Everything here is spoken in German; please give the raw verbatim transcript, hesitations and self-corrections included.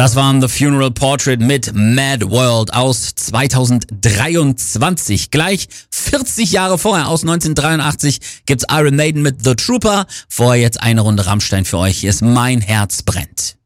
Das waren The Funeral Portrait mit Mad World aus zweitausenddreiundzwanzig. Gleich vierzig Jahre vorher, aus neunzehnhundertdreiundachtzig, gibt's Iron Maiden mit The Trooper. Vorher jetzt eine Runde Rammstein für euch. Hier ist Mein Herz brennt.